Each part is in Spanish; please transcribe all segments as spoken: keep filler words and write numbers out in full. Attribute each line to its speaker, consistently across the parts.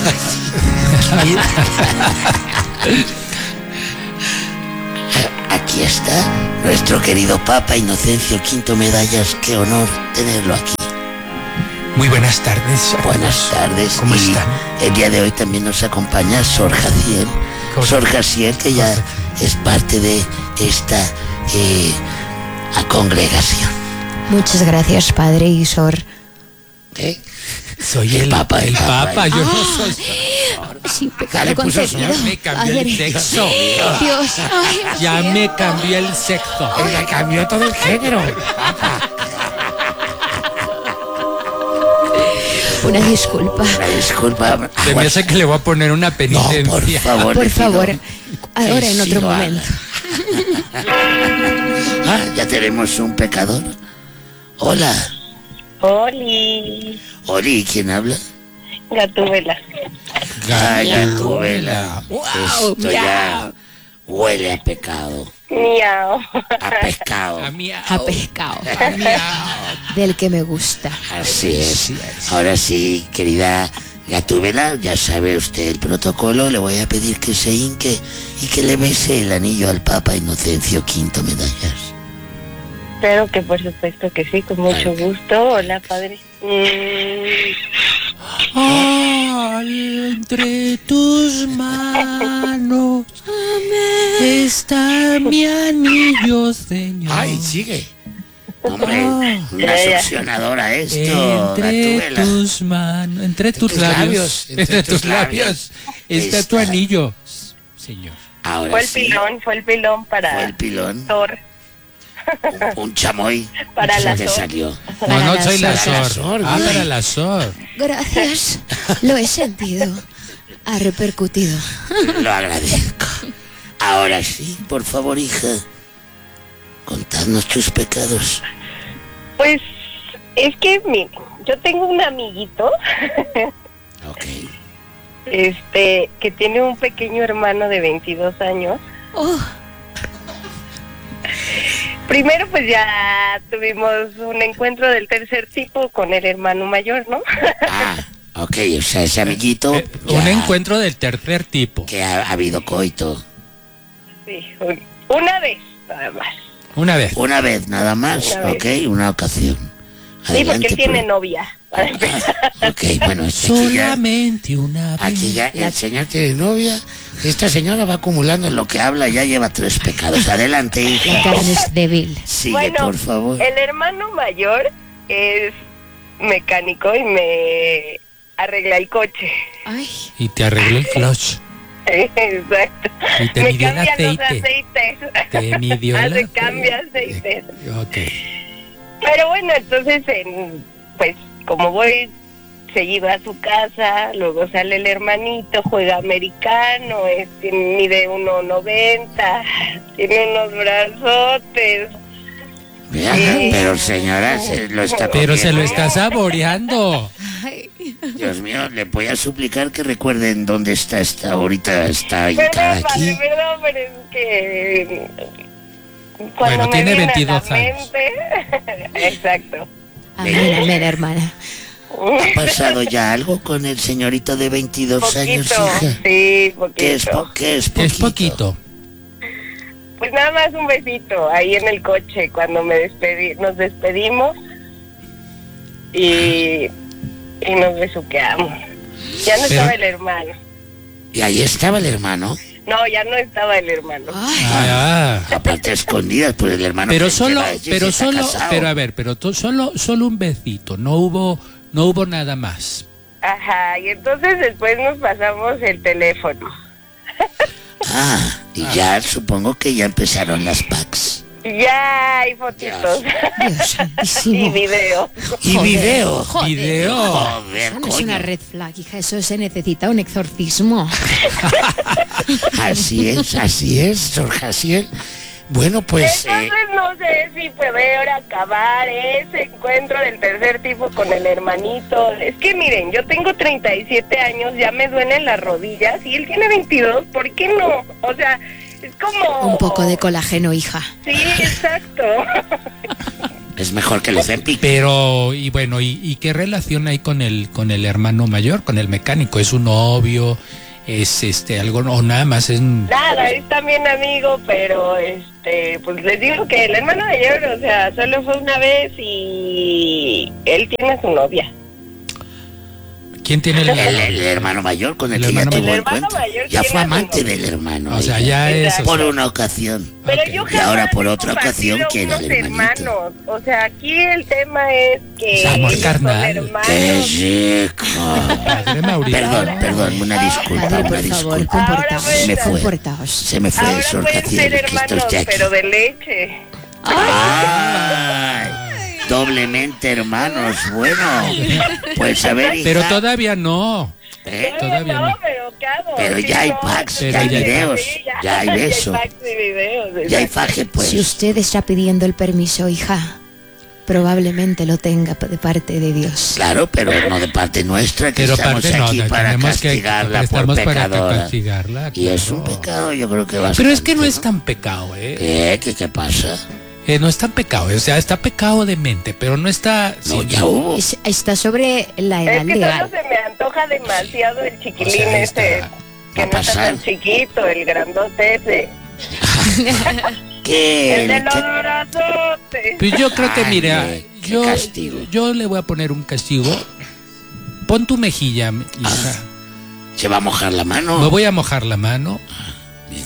Speaker 1: Aquí está nuestro querido Papa Inocencio Quinto Medallas. Qué honor tenerlo aquí.
Speaker 2: Muy buenas tardes.
Speaker 1: Buenas tardes.
Speaker 2: ¿Cómo
Speaker 1: y
Speaker 2: están?
Speaker 1: El día de hoy también nos acompaña Sor Jaciel. Sor Jaciel, que ya es parte de esta eh, congregación.
Speaker 3: Muchas gracias, padre y Sor.
Speaker 1: ¿Eh?
Speaker 2: Soy
Speaker 1: El
Speaker 2: el,
Speaker 1: Papa,
Speaker 2: el
Speaker 1: el Papa.
Speaker 2: Papa, yo
Speaker 3: Ah.
Speaker 2: no soy.
Speaker 3: Sin
Speaker 1: Ya
Speaker 3: pecado
Speaker 1: le puso
Speaker 3: concebido.
Speaker 1: Sor,
Speaker 2: me cambió
Speaker 3: Padre.
Speaker 2: el sexo.
Speaker 3: Dios, ay, lo
Speaker 2: Ya me
Speaker 3: siento.
Speaker 2: cambió el sexo.
Speaker 1: Oiga, cambió todo el género.
Speaker 3: Una disculpa.
Speaker 1: Una disculpa.
Speaker 2: Se me hace que le voy a poner una
Speaker 1: No,
Speaker 2: penitencia.
Speaker 1: por favor.
Speaker 3: Por
Speaker 1: le pido
Speaker 3: favor,
Speaker 1: que
Speaker 3: ahora en
Speaker 1: sí
Speaker 3: otro
Speaker 1: lo haga.
Speaker 3: momento.
Speaker 1: Ah, ya tenemos un pecador. Hola.
Speaker 4: Oli,
Speaker 1: Oli, ¿quién habla?
Speaker 4: Gatúbela.
Speaker 1: Ay, Gatúbela.
Speaker 3: Wow,
Speaker 1: Esto ya huele a pecado.
Speaker 4: Miau.
Speaker 1: A pescado.
Speaker 2: A mí,
Speaker 3: A pescado.
Speaker 2: a mí,
Speaker 3: Del que me gusta.
Speaker 1: Así es. Ahora sí, querida Gatúbela, ya sabe usted el protocolo. Le voy a pedir que se hinque y que le bese el anillo al Papa Inocencio Quinto Medallas.
Speaker 4: Claro que por supuesto que sí, con mucho gusto. Hola, padre. Mm,
Speaker 2: entre tus manos está mi anillo, Señor.
Speaker 1: Ay, sigue. Hombre,
Speaker 2: Ah.
Speaker 1: una
Speaker 4: Ya, ya.
Speaker 1: succionadora esto,
Speaker 2: Entre
Speaker 1: Gatúbela.
Speaker 2: tus manos, entre tus
Speaker 1: tus
Speaker 2: labios,
Speaker 1: labios,
Speaker 2: entre tus labios está tu
Speaker 1: Está.
Speaker 2: anillo, Señor.
Speaker 1: Ahora
Speaker 4: fue el
Speaker 1: sí,
Speaker 4: pilón, fue el pilón para
Speaker 1: fue el pilón.
Speaker 4: Thor.
Speaker 1: Un, un chamoy.
Speaker 4: Para la
Speaker 1: que
Speaker 4: Sor.
Speaker 1: salió.
Speaker 2: No,
Speaker 3: Para
Speaker 2: no
Speaker 3: la
Speaker 2: soy la
Speaker 1: Sor. Para la
Speaker 2: Sor.
Speaker 1: Sor,
Speaker 2: Ah,
Speaker 1: güey.
Speaker 2: para la Sor.
Speaker 3: Gracias. Lo he sentido. Ha repercutido.
Speaker 1: Lo agradezco. Ahora sí, por favor, hija, contadnos tus pecados.
Speaker 4: Pues es que, mire, yo tengo un amiguito,
Speaker 1: Ok.
Speaker 4: este, que tiene un pequeño hermano de veintidós años.
Speaker 3: Oh,
Speaker 4: Primero, pues ya tuvimos un encuentro del tercer tipo con el hermano mayor, ¿no?
Speaker 1: Ah, ok, o sea, ese amiguito.
Speaker 2: Eh,
Speaker 1: ya
Speaker 2: un encuentro del tercer tipo.
Speaker 1: Que ha, ha habido coito.
Speaker 4: Sí, un- una vez, nada más.
Speaker 2: Una vez.
Speaker 1: Una vez, nada más,
Speaker 4: Una vez.
Speaker 1: ok, una ocasión.
Speaker 4: Sí, porque él tiene
Speaker 1: por-
Speaker 4: novia. para empezar.
Speaker 1: Ok, bueno, este aquí ya,
Speaker 2: Solamente una vez.
Speaker 1: aquí ya el señor tiene novia. Esta señora va acumulando en lo que habla, ya lleva tres pecados. Adelante,
Speaker 3: la
Speaker 1: hija.
Speaker 3: carne es débil.
Speaker 1: Sigue,
Speaker 4: Bueno,
Speaker 1: por favor.
Speaker 4: el hermano mayor es mecánico y me arregla el coche.
Speaker 3: Ay,
Speaker 2: Y te arregló el clutch.
Speaker 4: Exacto.
Speaker 2: Y te
Speaker 4: me
Speaker 2: midió el
Speaker 4: cambia los
Speaker 2: aceite.
Speaker 4: aceites.
Speaker 2: Te midió el
Speaker 4: Hace
Speaker 2: aceite.
Speaker 4: cambia aceites.
Speaker 2: Ok.
Speaker 4: Pero bueno, entonces, en, pues, como voy seguido a su casa, luego sale el hermanito, juega americano, este, mide uno noventa, tiene unos brazotes.
Speaker 1: Vea,
Speaker 4: Sí.
Speaker 1: pero señora, se lo está
Speaker 2: Pero se lo
Speaker 1: comiendo.
Speaker 2: está saboreando.
Speaker 3: ay.
Speaker 1: Dios mío, le voy a suplicar que recuerden dónde está esta, ahorita está hincada
Speaker 4: Perdón, padre,
Speaker 1: aquí.
Speaker 4: perdón, pero es que... Cuando
Speaker 2: Bueno,
Speaker 4: me
Speaker 2: tiene
Speaker 4: viene a la
Speaker 2: veintidós años.
Speaker 4: mente- Exacto.
Speaker 3: Amén, amén, hermana.
Speaker 1: ¿Ha pasado ya algo con el señorito de veintidós años,
Speaker 4: Poquito,
Speaker 1: hija?
Speaker 4: sí, poquito.
Speaker 1: ¿Qué es, po- qué es poquito?
Speaker 2: Es poquito.
Speaker 4: Pues nada más un besito ahí en el coche cuando me despedí, nos despedimos y, y nos besuqueamos. Ya no
Speaker 2: Pero-
Speaker 4: estaba el hermano.
Speaker 1: Y ahí estaba el hermano,
Speaker 4: No, ya no estaba el hermano.
Speaker 3: Ay,
Speaker 2: Ah,
Speaker 1: aparte escondidas, pues el hermano...
Speaker 2: pero
Speaker 1: que
Speaker 2: solo,
Speaker 1: lleva allí
Speaker 2: pero
Speaker 1: está
Speaker 2: solo,
Speaker 1: casado.
Speaker 2: pero a ver, pero to- solo, solo un besito. No hubo, no hubo nada más.
Speaker 4: Ajá, y entonces después nos pasamos el teléfono.
Speaker 1: Ah, y ya supongo que ya empezaron las packs.
Speaker 4: Y ya hay fotitos
Speaker 3: Dios
Speaker 4: y
Speaker 3: santísimo.
Speaker 4: videos.
Speaker 1: Y
Speaker 3: Joder,
Speaker 1: video.
Speaker 3: joder.
Speaker 2: Video.
Speaker 1: Joder,
Speaker 3: Eso no es una
Speaker 1: coño.
Speaker 3: red flag, hija, eso se necesita un exorcismo.
Speaker 1: Así es, así es, Sor Jaciel. Bueno, pues... eh,
Speaker 4: Entonces no sé si puede ahora acabar ese encuentro del tercer tipo con el hermanito. Es que miren, yo tengo treinta y siete años, ya me duelen las rodillas y él tiene veintidós, ¿por qué no? O sea, es como...
Speaker 3: Un poco de colágeno, hija.
Speaker 4: Sí, exacto.
Speaker 1: Es mejor que el Ozempic.
Speaker 2: Pero, y bueno, ¿y, y qué relación hay con el, con el hermano mayor, con el mecánico? ¿Es un novio? ¿Es este algo o nada más es
Speaker 4: nada, es también amigo, pero este pues les digo que el hermano mayor, o sea, solo fue una vez y él tiene a su novia.
Speaker 2: ¿Quién tiene el,
Speaker 1: el, el hermano mayor con el, el que ya tuvo encuentro? Ya fue amante del hermano.
Speaker 2: O sea, ya es
Speaker 1: por una ocasión.
Speaker 4: Pero okay. yo
Speaker 1: y ahora por otra ocasión que era el hermanito.
Speaker 4: Hermanos. O sea, aquí el tema es que
Speaker 2: es amor carnal.
Speaker 1: ¡Qué rico! Perdón, perdón, una disculpa,
Speaker 3: Padre,
Speaker 1: una
Speaker 3: por
Speaker 1: disculpa.
Speaker 3: Favor,
Speaker 1: se me fue.
Speaker 3: Comportaos.
Speaker 1: Se me fue el sorcacielo que esto esté aquí.
Speaker 4: Pero de leche.
Speaker 1: ¡Ay! Doblemente hermanos, bueno, pues a ver, hija.
Speaker 2: Pero todavía no.
Speaker 1: ¿Eh?
Speaker 2: Todavía
Speaker 4: no,
Speaker 2: no.
Speaker 4: Pero, claro,
Speaker 1: pero ya hay packs, ya hay videos, sí, ya, ya hay besos, ya hay, videos, ya hay faje, pues.
Speaker 3: Si usted está pidiendo el permiso, hija, probablemente lo tenga de parte de Dios.
Speaker 1: Claro, pero no de parte nuestra, que
Speaker 2: pero
Speaker 1: estamos
Speaker 2: parte,
Speaker 1: aquí
Speaker 2: no,
Speaker 1: para castigarla
Speaker 2: que,
Speaker 1: por pecadora.
Speaker 2: Para castigarla,
Speaker 1: y es un pecado, yo creo que va a ser.
Speaker 2: Pero es que no es tan pecado, ¿eh?
Speaker 1: ¿Qué? ¿Qué, qué pasa?
Speaker 2: Eh, no es tan pecado, o sea, está pecado de mente, pero no está...
Speaker 1: No,
Speaker 2: sí,
Speaker 1: ya hubo.
Speaker 3: Es, está sobre la edad
Speaker 4: legal. Es que
Speaker 3: legal.
Speaker 4: solo se me antoja demasiado el chiquilín, o sea, ese, que no está tan chiquito, el grandote ese.
Speaker 1: ¿Qué?
Speaker 4: El de los brazotes.
Speaker 2: Pues yo creo que,
Speaker 1: Ay,
Speaker 2: mira,
Speaker 1: qué,
Speaker 2: yo,
Speaker 1: qué castigo.
Speaker 2: yo le voy a poner un castigo. Pon tu mejilla, hija.
Speaker 1: Ah, ¿se va a mojar la mano?
Speaker 2: Me voy a mojar la mano.
Speaker 1: Bien.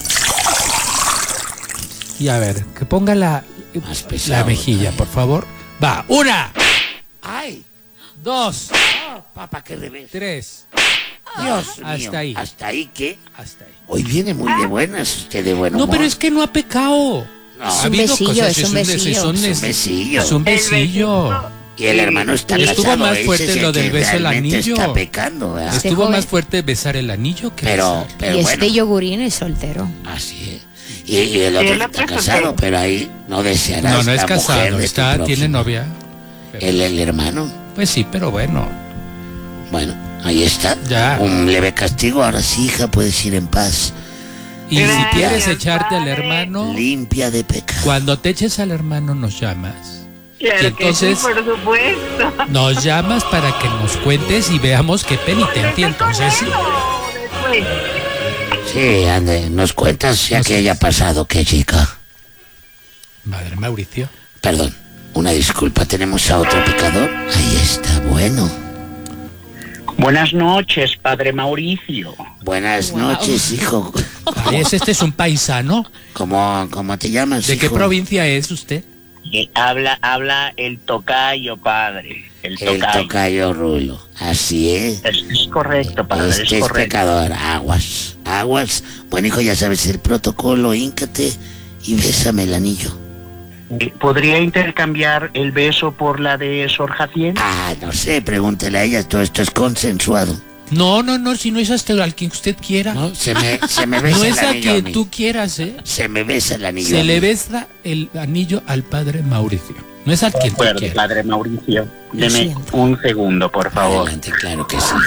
Speaker 2: Y a ver, que ponga la...
Speaker 1: Más pesado,
Speaker 2: la mejilla, por favor. Va, una.
Speaker 1: ¡Ay!
Speaker 2: Dos.
Speaker 1: Oh, papá, qué revés.
Speaker 2: Tres.
Speaker 1: Dios
Speaker 2: hasta
Speaker 1: mío.
Speaker 2: ahí.
Speaker 1: ¿Hasta ahí qué?
Speaker 2: Hasta ahí.
Speaker 1: Hoy viene muy de buenas usted de buen humor.
Speaker 2: No, pero es que no ha pecado.
Speaker 1: No.
Speaker 3: Es un besillo, es un besillo.
Speaker 2: Es un
Speaker 1: besillo.
Speaker 2: Es un besillo.
Speaker 1: Y el hermano está
Speaker 2: y estuvo
Speaker 1: casado,
Speaker 2: más fuerte lo del beso del anillo.
Speaker 1: Está pecando, ¿verdad?
Speaker 2: Estuvo
Speaker 3: joven.
Speaker 2: más fuerte besar el anillo que
Speaker 1: pero,
Speaker 2: besar.
Speaker 1: pero
Speaker 3: y
Speaker 1: bueno.
Speaker 3: este yogurín es soltero.
Speaker 1: Así es. Y, y el otro el está casado, pero ahí no deseará.
Speaker 2: No, no es
Speaker 1: mujer
Speaker 2: casado,
Speaker 1: de
Speaker 2: está,
Speaker 1: tu
Speaker 2: tiene
Speaker 1: próximo.
Speaker 2: novia. Pero,
Speaker 1: ¿El, el hermano?
Speaker 2: pues sí, pero bueno.
Speaker 1: Bueno, ahí está.
Speaker 2: Ya.
Speaker 1: Un leve castigo. Ahora sí, hija, puedes ir en paz.
Speaker 2: Y si
Speaker 4: Gracias,
Speaker 2: quieres echarte al
Speaker 4: padre.
Speaker 2: hermano,
Speaker 1: Limpia de pecado.
Speaker 2: cuando te eches al hermano nos llamas.
Speaker 4: Claro
Speaker 2: Y entonces-
Speaker 4: que sí, por supuesto.
Speaker 2: Nos llamas para que nos cuentes y veamos qué penitencia. Entonces,
Speaker 4: Después.
Speaker 1: Sí, ande, nos cuentas ya
Speaker 2: No
Speaker 1: que
Speaker 2: sé.
Speaker 1: haya pasado, qué chica.
Speaker 2: madre Mauricio.
Speaker 1: Perdón, una disculpa, tenemos a otro pecador. Ahí está, bueno.
Speaker 5: Buenas noches, padre Mauricio.
Speaker 1: Buenas
Speaker 3: Wow.
Speaker 1: noches, hijo.
Speaker 2: Ay, ¿es este es un paisano?
Speaker 1: ¿Cómo, cómo te llamas,
Speaker 2: ¿De qué
Speaker 1: hijo?
Speaker 2: provincia es usted?
Speaker 5: Eh, habla, habla el tocayo, padre. El
Speaker 1: El
Speaker 5: tocayo.
Speaker 1: tocayo Rulo. Así es.
Speaker 5: Es, es correcto, padre,
Speaker 1: Este
Speaker 5: es
Speaker 1: es
Speaker 5: correcto.
Speaker 1: pecador. Aguas, aguas. Bueno, hijo, ya sabes el protocolo. Híncate y bésame el anillo.
Speaker 5: Eh, ¿Podría intercambiar el beso por la de Sor Jaciel?
Speaker 1: Ah, no sé, pregúntele a ella. Todo esto es consensuado.
Speaker 2: No, no, no, si no es hasta al quien usted quiera.
Speaker 1: ¿No? Se me, se me besa
Speaker 2: No
Speaker 1: el
Speaker 2: es a
Speaker 1: anillo a
Speaker 2: quien
Speaker 1: mí.
Speaker 2: tú quieras, ¿eh?
Speaker 1: Se me besa el anillo.
Speaker 2: Se
Speaker 1: a
Speaker 2: le
Speaker 1: mí.
Speaker 2: besa el anillo al padre Mauricio. No es a
Speaker 5: De
Speaker 2: quien tú
Speaker 5: acuerdo,
Speaker 2: quieras.
Speaker 5: padre Mauricio.
Speaker 3: Lo
Speaker 5: Deme
Speaker 3: siento.
Speaker 5: un segundo, por favor.
Speaker 1: Adelante, claro que sí.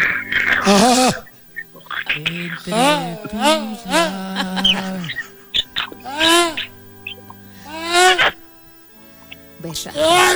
Speaker 2: Entre tus labios.
Speaker 3: Besa.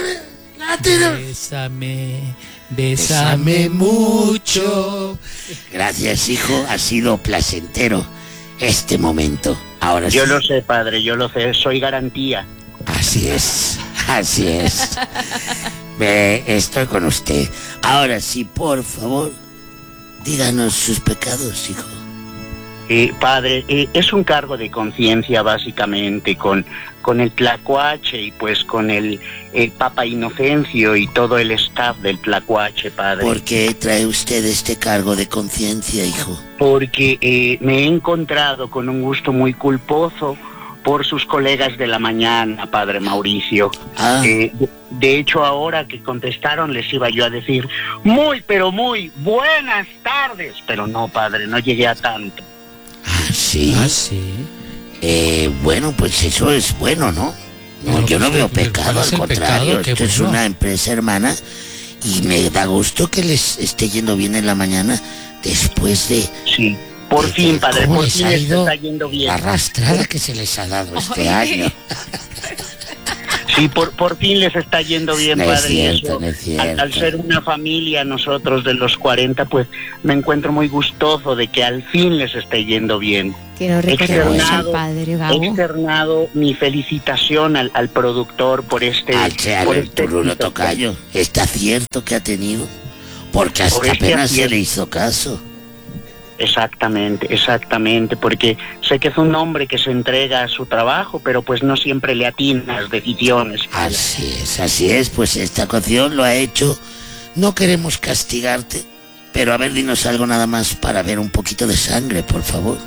Speaker 2: Bésame, bésame mucho.
Speaker 1: Gracias, hijo. Ha sido placentero este momento. Ahora
Speaker 5: Yo
Speaker 1: sí.
Speaker 5: lo sé, padre, yo lo sé. Soy garantía.
Speaker 1: Así es, así es. Me, estoy con usted. Ahora sí, por favor, díganos sus pecados, hijo.
Speaker 5: Eh, padre, eh, es un cargo de conciencia básicamente con, con el Tlacuache y pues con el eh, Papa Inocencio y todo el staff del Tlacuache, padre.
Speaker 1: ¿Por qué trae usted este cargo de conciencia, hijo?
Speaker 5: Porque eh, me he encontrado con un gusto muy culposo por sus colegas de la mañana, padre Mauricio.
Speaker 1: Ah,
Speaker 5: Eh, de, de hecho, ahora que contestaron les iba yo a decir, muy, pero muy buenas tardes. Pero no, padre, no llegué a tanto.
Speaker 1: ah, sí.
Speaker 2: Ah, sí.
Speaker 1: Eh, bueno, pues eso es bueno, ¿no? No,
Speaker 2: Bueno,
Speaker 1: yo no
Speaker 2: pues,
Speaker 1: veo
Speaker 2: ¿cuál
Speaker 1: pecado,
Speaker 2: es
Speaker 1: al
Speaker 2: el
Speaker 1: contrario.
Speaker 2: pecado? Qué
Speaker 1: Esto es
Speaker 2: bueno.
Speaker 1: una empresa hermana y me da gusto que les esté yendo bien en la mañana después de
Speaker 5: Sí, por
Speaker 1: de-
Speaker 5: fin,
Speaker 1: de
Speaker 5: padre,
Speaker 1: cómo
Speaker 5: por
Speaker 1: les
Speaker 5: fin
Speaker 1: ha
Speaker 5: les
Speaker 1: ido
Speaker 5: está yendo bien.
Speaker 1: la arrastrada que se les ha dado este año.
Speaker 5: Sí, por, por fin les está yendo bien,
Speaker 1: No es
Speaker 5: padre. y
Speaker 1: cierto,
Speaker 5: eso,
Speaker 1: no es cierto.
Speaker 5: Al, al ser una familia, nosotros de los cuarenta, pues me encuentro muy gustoso de que al fin les esté yendo bien.
Speaker 3: Que no recordemos al padre
Speaker 5: He
Speaker 3: Gabo.
Speaker 5: externado mi felicitación al, al productor por este...
Speaker 1: Al che,
Speaker 5: por
Speaker 1: al
Speaker 5: este
Speaker 1: turrulo
Speaker 5: éxito.
Speaker 1: tocayo. Está cierto que ha tenido. Porque hasta
Speaker 5: Por este
Speaker 1: apenas se
Speaker 5: acierto.
Speaker 1: le hizo caso.
Speaker 5: Exactamente, exactamente, porque sé que es un hombre que se entrega a su trabajo, pero pues no siempre le atina las decisiones.
Speaker 1: Así es, así es. Pues esta canción lo ha hecho. No queremos castigarte. Pero a ver, dinos algo nada más para ver un poquito de sangre, por favor.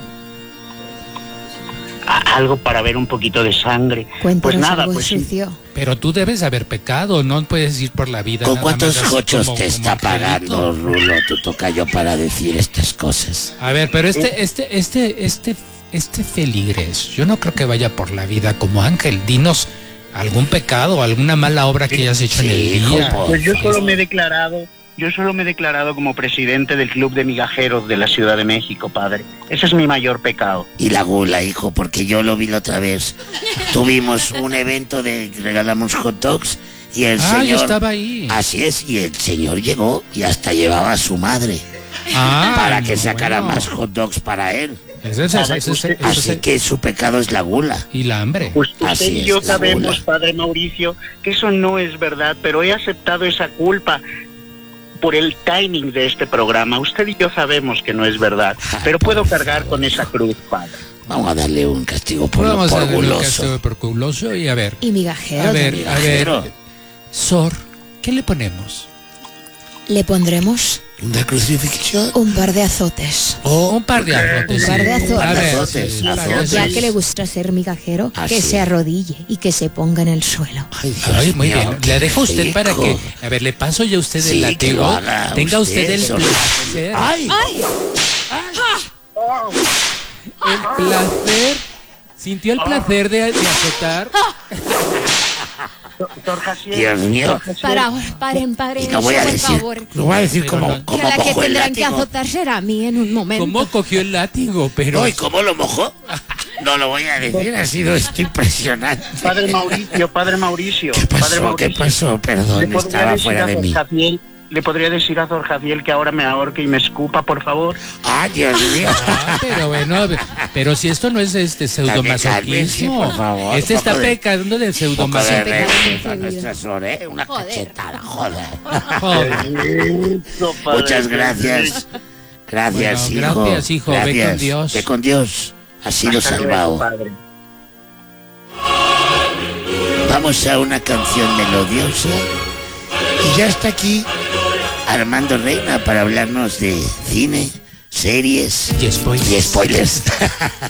Speaker 5: A- algo para ver un poquito de sangre.
Speaker 3: Cuéntanos
Speaker 5: Pues nada,
Speaker 3: algo
Speaker 5: pues sí.
Speaker 3: sucio.
Speaker 2: Pero tú debes haber pecado, no puedes ir por la vida.
Speaker 1: ¿Con
Speaker 2: nada
Speaker 1: cuántos
Speaker 2: más así
Speaker 1: cochos
Speaker 2: como-
Speaker 1: te
Speaker 2: como
Speaker 1: está
Speaker 2: angelito.
Speaker 1: pagando, Rulo, tu tocayo, para decir estas cosas?
Speaker 2: A ver, pero este, este, este, este, este feligres, yo no creo que vaya por la vida como ángel. Dinos algún pecado, alguna mala obra que hayas hecho en el
Speaker 1: Sí,
Speaker 2: día.
Speaker 1: hijo,
Speaker 5: Pues yo solo me he declarado, yo solo me he declarado como presidente del Club de Migajeros de la Ciudad de México, padre. Ese es mi mayor pecado.
Speaker 1: Y la gula, hijo, porque yo lo vi la otra vez. Tuvimos un evento de regalamos hot dogs y el
Speaker 2: Ah, yo
Speaker 1: señor...
Speaker 2: estaba ahí.
Speaker 1: Así es, y el señor llegó y hasta llevaba a su madre
Speaker 2: Ah,
Speaker 1: para que
Speaker 2: no,
Speaker 1: sacara
Speaker 2: bueno.
Speaker 1: más hot dogs para él.
Speaker 2: Ese es- ese es- ese es-
Speaker 1: Así que su pecado es la gula.
Speaker 2: Y la hambre.
Speaker 5: Pues
Speaker 1: Así
Speaker 5: usted y
Speaker 1: es,
Speaker 5: yo
Speaker 1: la
Speaker 5: sabemos,
Speaker 1: gula.
Speaker 5: padre Mauricio, que eso no es verdad, pero he aceptado esa culpa por el timing de este programa. Usted y yo sabemos que no es verdad, pero puedo cargar con esa cruz, padre.
Speaker 1: Vamos a darle un castigo por,
Speaker 2: Vamos
Speaker 1: por
Speaker 2: a ver lo que
Speaker 1: guloso.
Speaker 2: hace por culoso y a ver.
Speaker 3: Y migajero
Speaker 2: A ver,
Speaker 3: también.
Speaker 2: a ver.
Speaker 1: Migajero.
Speaker 2: Sor, ¿qué le ponemos?
Speaker 3: Le pondremos
Speaker 1: ¿Una crucifixión?
Speaker 3: un par de azotes.
Speaker 1: O
Speaker 2: Un par de azotes.
Speaker 3: Un par de azotes.
Speaker 2: A ver,
Speaker 1: Azotes,
Speaker 2: sí,
Speaker 1: azotes.
Speaker 2: para-
Speaker 3: Ya que le gusta ser migajero,
Speaker 1: Así
Speaker 3: que
Speaker 1: es.
Speaker 3: se arrodille y que se ponga en el suelo.
Speaker 1: Ay, Dios
Speaker 2: Ay, muy
Speaker 1: mío,
Speaker 2: bien.
Speaker 1: qué
Speaker 2: Le dejo usted para que.
Speaker 1: rico.
Speaker 2: A ver, le paso yo a usted
Speaker 1: Sí,
Speaker 2: el
Speaker 1: que lo
Speaker 2: látigo.
Speaker 1: haga
Speaker 2: Tenga usted,
Speaker 1: usted,
Speaker 2: el
Speaker 1: Sor.
Speaker 2: placer.
Speaker 1: ¡Ay!
Speaker 2: El placer. ¿Sintió el placer de, de azotar?
Speaker 5: Doctor Jaciel,
Speaker 1: Dios mío.
Speaker 3: Para, paren, paren,
Speaker 1: Y lo voy a
Speaker 3: por
Speaker 1: decir,
Speaker 3: favor.
Speaker 1: lo voy a decir
Speaker 2: Pero
Speaker 1: como,
Speaker 2: no-
Speaker 3: Que
Speaker 1: como
Speaker 3: la que
Speaker 1: mojó el
Speaker 3: tendrán que
Speaker 1: látigo.
Speaker 3: azotar será a mí en un momento.
Speaker 2: ¿Cómo cogió el látigo? Pero.
Speaker 1: No, ¿y cómo lo mojó? No lo voy a decir, ha sido esto impresionante.
Speaker 5: Padre Mauricio, padre Mauricio.
Speaker 1: ¿Qué
Speaker 5: Padre
Speaker 1: pasó? ¿Qué
Speaker 5: Mauricio.
Speaker 1: pasó?
Speaker 5: ¿Le
Speaker 1: Perdón,
Speaker 5: podría
Speaker 1: estaba
Speaker 5: decir
Speaker 1: fuera
Speaker 5: a
Speaker 1: de
Speaker 5: Sor
Speaker 1: mí.
Speaker 5: Jaciel- ¿Le podría decir a Sor Jaciel que ahora me ahorque y me escupa, por favor?
Speaker 1: ¡Ay, Dios mío!
Speaker 2: Ah, pero bueno, pero si esto no es este
Speaker 1: Cálmese,
Speaker 2: pseudomasoquismo.
Speaker 1: por favor,
Speaker 2: Este
Speaker 1: un
Speaker 2: está
Speaker 1: poco de-
Speaker 2: pecando del
Speaker 1: Un poco de
Speaker 2: pseudomasoquismo.
Speaker 1: respeto a nuestra Sor, ¿eh? Una
Speaker 3: Joder.
Speaker 1: cachetada, joder.
Speaker 2: Joder.
Speaker 5: Eso, padre.
Speaker 1: Muchas gracias. Gracias,
Speaker 2: Bueno,
Speaker 1: hijo.
Speaker 2: gracias, hijo. Ve con
Speaker 1: Gracias.
Speaker 2: Dios.
Speaker 1: Ve con Dios. Has sido
Speaker 5: Hasta luego,
Speaker 1: salvado.
Speaker 5: padre.
Speaker 1: Vamos a una canción melodiosa. Y ya está aquí Armando Reina para hablarnos de cine, series
Speaker 2: Y spoilers.
Speaker 1: y spoilers.